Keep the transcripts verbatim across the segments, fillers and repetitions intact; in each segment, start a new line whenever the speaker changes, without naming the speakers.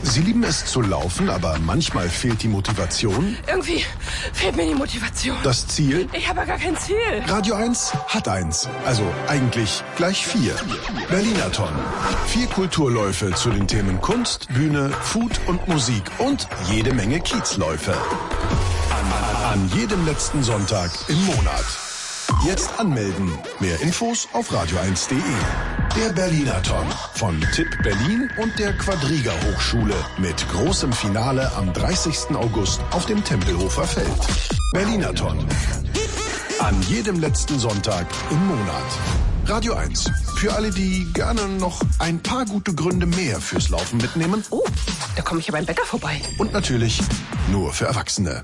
Sie lieben es zu laufen, aber manchmal fehlt die Motivation?
Irgendwie fehlt mir die Motivation.
Das Ziel?
Ich habe ja gar kein Ziel.
Radio eins hat eins. Also eigentlich gleich vier. Berlinathon. Vier Kulturläufe zu den Themen Kunst, Bühne, Food und Musik und jede Menge Kiezläufe. An, an jedem letzten Sonntag im Monat. Jetzt anmelden. Mehr Infos auf radio eins punkt de. Der Berlinathon von Tipp Berlin und der Quadriga Hochschule mit großem Finale am dreißigsten August auf dem Tempelhofer Feld. Berlinathon. An jedem letzten Sonntag im Monat. Radio eins. Für alle, die gerne noch ein paar gute Gründe mehr fürs Laufen mitnehmen.
Oh, da komme ich ja beim Bäcker vorbei.
Und natürlich nur für Erwachsene.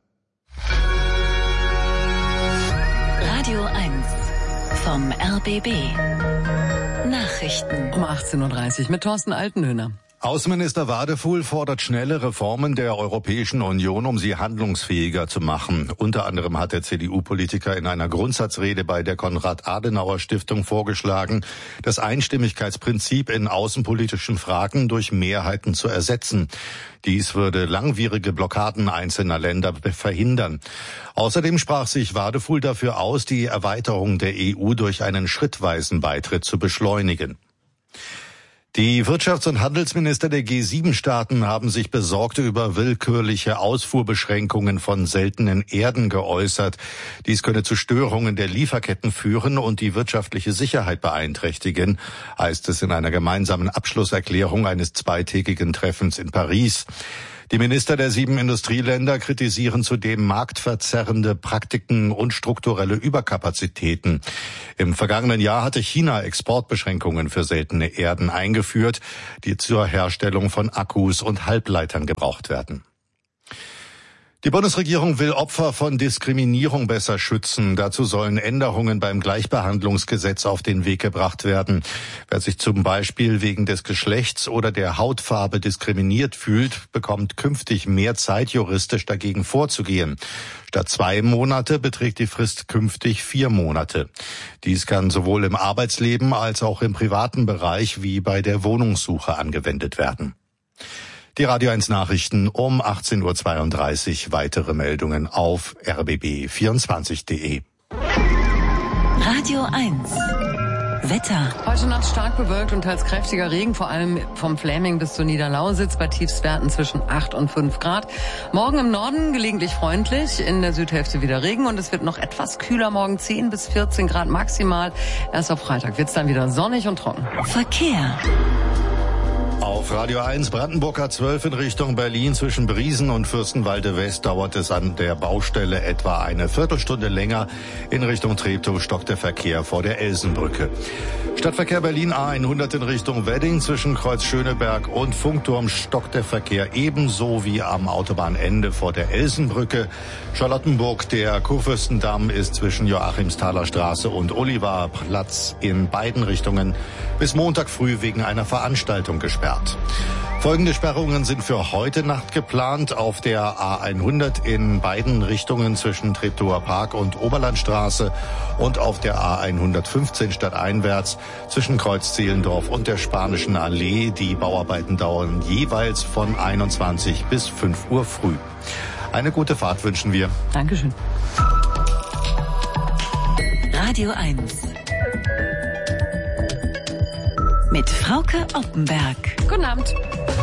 Radio eins vom R B B. Nachrichten.
Um achtzehn Uhr dreißig mit Thorsten Altenhöhner.
Außenminister Wadefuhl fordert schnelle Reformen der Europäischen Union, um sie handlungsfähiger zu machen. Unter anderem hat der C D U-Politiker in einer Grundsatzrede bei der Konrad-Adenauer-Stiftung vorgeschlagen, das Einstimmigkeitsprinzip in außenpolitischen Fragen durch Mehrheiten zu ersetzen. Dies würde langwierige Blockaden einzelner Länder verhindern. Außerdem sprach sich Wadefuhl dafür aus, die Erweiterung der E U durch einen schrittweisen Beitritt zu beschleunigen. Die Wirtschafts- und Handelsminister der G sieben Staaten haben sich besorgt über willkürliche Ausfuhrbeschränkungen von seltenen Erden geäußert. Dies könne zu Störungen der Lieferketten führen und die wirtschaftliche Sicherheit beeinträchtigen, heißt es in einer gemeinsamen Abschlusserklärung eines zweitägigen Treffens in Paris. Die Minister der sieben Industrieländer kritisieren zudem marktverzerrende Praktiken und strukturelle Überkapazitäten. Im vergangenen Jahr hatte China Exportbeschränkungen für seltene Erden eingeführt, die zur Herstellung von Akkus und Halbleitern gebraucht werden. Die Bundesregierung will Opfer von Diskriminierung besser schützen. Dazu sollen Änderungen beim Gleichbehandlungsgesetz auf den Weg gebracht werden. Wer sich zum Beispiel wegen des Geschlechts oder der Hautfarbe diskriminiert fühlt, bekommt künftig mehr Zeit, juristisch dagegen vorzugehen. Statt zwei Monate beträgt die Frist künftig vier Monate. Dies kann sowohl im Arbeitsleben als auch im privaten Bereich wie bei der Wohnungssuche angewendet werden. Die Radio eins Nachrichten um achtzehn Uhr zweiunddreißig. Weitere Meldungen auf r b b vierundzwanzig punkt de.
Radio eins. Wetter.
Heute Nacht stark bewölkt und teils kräftiger Regen, vor allem vom Fläming bis zur Niederlausitz bei Tiefstwerten zwischen acht und fünf Grad. Morgen im Norden gelegentlich freundlich, in der Südhälfte wieder Regen und es wird noch etwas kühler, morgen zehn bis vierzehn Grad maximal. Erst auf Freitag wird es dann wieder sonnig und trocken.
Verkehr.
Auf Radio eins Brandenburg A zwölf in Richtung Berlin zwischen Briesen und Fürstenwalde West dauert es an der Baustelle etwa eine Viertelstunde länger. In Richtung Treptow stockt der Verkehr vor der Elsenbrücke. Stadtverkehr Berlin A hundert in Richtung Wedding zwischen Kreuz Schöneberg und Funkturm stockt der Verkehr ebenso wie am Autobahnende vor der Elsenbrücke. Charlottenburg, der Kurfürstendamm ist zwischen Joachimsthaler Straße und Olivarplatz in beiden Richtungen bis Montag früh wegen einer Veranstaltung gesperrt. Folgende Sperrungen sind für heute Nacht geplant. Auf der A hundert in beiden Richtungen zwischen Treptower Park und Oberlandstraße und auf der A hundertfünfzehn stadteinwärts zwischen Kreuz Zehlendorf und der Spanischen Allee. Die Bauarbeiten dauern jeweils von einundzwanzig bis fünf Uhr früh. Eine gute Fahrt wünschen wir.
Dankeschön.
Radio eins. Mit Frauke Oppenberg.
Guten Abend.